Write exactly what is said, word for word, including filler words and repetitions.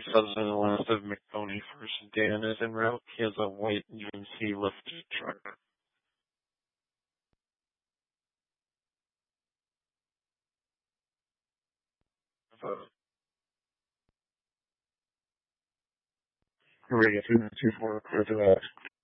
Southern west of McPony First. Dan is en route. He has a white G M C lifted truck. Uh, Ready to two four, clear to that.